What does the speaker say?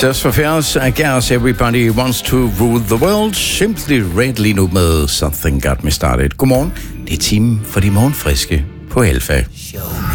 Tears for Fears, I guess everybody wants to rule the world. Simply Red lige nu med Something Got Me Started. Godmorgen, det er timen for de morgenfriske på Alfa.